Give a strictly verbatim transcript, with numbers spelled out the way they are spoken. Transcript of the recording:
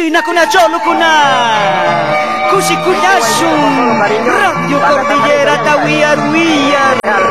China kuna cholo kuna Kushi kunyashun Radio Cordillera Tawiyar Wiyar